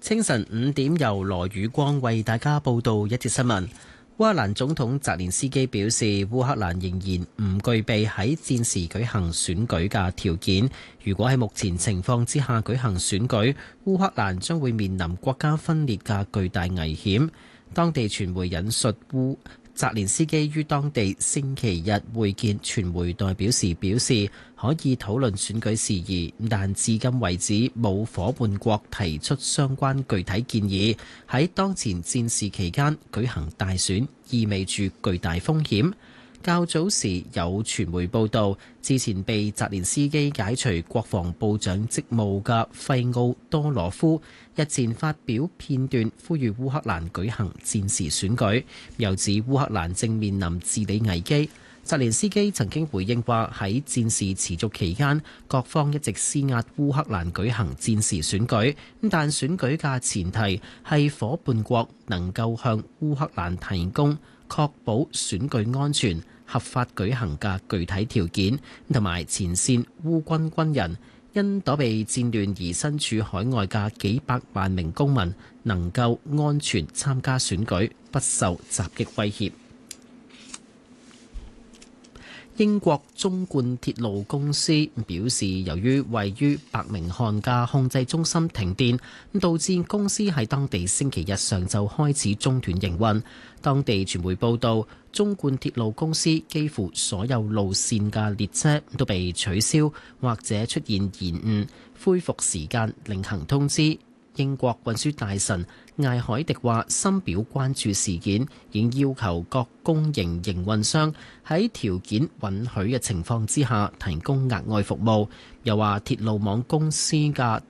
清晨5點，由羅宇光為大家報道一節新聞。烏克蘭總統澤連斯基表示，烏克蘭仍然唔具備喺戰時舉行選舉嘅條件。如果喺目前情況之下舉行選舉，烏克蘭將會面臨國家分裂嘅巨大危險。當地傳媒引述澤連斯基於當地星期日會見傳媒代表時表示，可以討論選舉事宜，但至今為止冇夥伴國提出相關具體建議。喺當前戰事期間舉行大選，意味住巨大風險。較早時有傳媒報道，之前被澤連斯基解除國防部長職務嘅費奧多羅夫日前發表片段，呼籲烏克蘭舉行戰時選舉，又指烏克蘭正面臨治理危機。澤連斯基曾經回應話，喺戰事持續期間，各方一直施壓烏克蘭舉行戰時選舉，但選舉嘅前提係夥伴國能夠向烏克蘭提供確保選舉安全合法舉行嘅具體條件，同埋前線烏軍軍人因躲避戰亂而身處海外嘅幾百萬名公民能夠安全參加選舉，不受襲擊威脅。英國中冠鐵路公司表示，由於位於伯明翰嘅控制中心停電，導致公司喺當地星期日上晝開始中斷營運。當地傳媒報道，中冠鐵路公司幾乎所有路線嘅列車都被取消或者出現延誤，恢復時間另行通知。英國運輸大臣艾海迪話，深表關注事件，已要求各公營營運商喺條件允許嘅情況之下提供額外服務。又話鐵路網公司嘅